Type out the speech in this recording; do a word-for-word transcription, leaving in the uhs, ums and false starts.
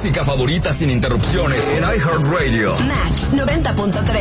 música favorita sin interrupciones en iHeartRadio. Mac noventa punto tres.